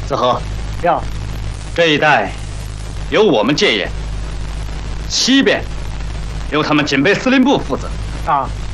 子和， 要这一带由我们戒严，西边由他们警备司令部负责。 啊。